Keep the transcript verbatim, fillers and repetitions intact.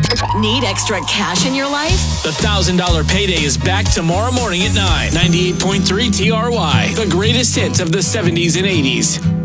Need extra cash in your life? The one thousand dollars Payday is back tomorrow morning at nine. ninety-eight point three T R Y. The greatest hits of the seventies and eighties.